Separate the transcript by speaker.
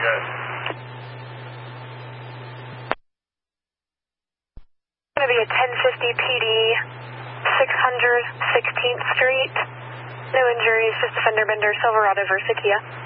Speaker 1: good.
Speaker 2: It's going to be a 1050 PD, 600 16th Street. No injuries, just a fender bender, Silverado versus Kia.